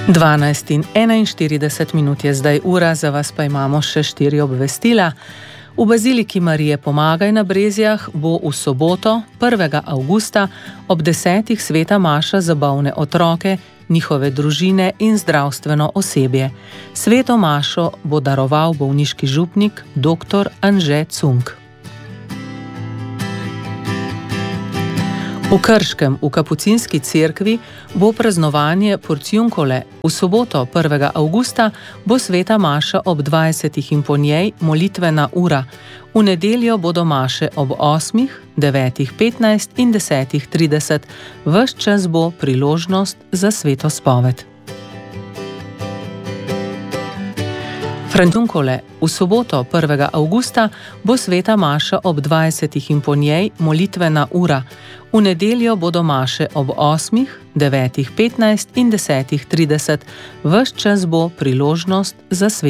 12:41 je zdaj ura, za vas pa imamo še 4 obvestila. V Baziliki Marije Pomagaj na Brezjah bo v soboto, 1. avgusta, ob 10. sveta maša za bolne otroke, njihove družine in zdravstveno osebje. Sveto mašo bo daroval bolniški župnik dr. Anže Cunk. V Krškem, v Kapucinski cerkvi, bo praznovanje Porciunkole. V soboto, 1. avgusta, bo sveta maša ob 20. in po njej molitvena ura. V nedeljo bodo maše ob 8., 9:15 in 10:30. Ves čas bo priložnost za sveto spoved. Porciunkole. V soboto, 1. avgusta, bo sveta maša ob 20. in po njej molitvena ura. V nedeljo bodo maše ob 8., 9:15 in 10:30. Ves čas bo priložnost za sveto spoved.